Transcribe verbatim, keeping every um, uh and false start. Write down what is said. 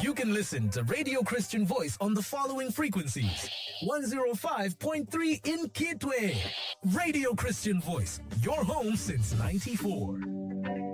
You can listen to Radio Christian Voice on the following frequencies. one oh five point three in Kitwe. Radio Christian Voice, your home since ninety-four.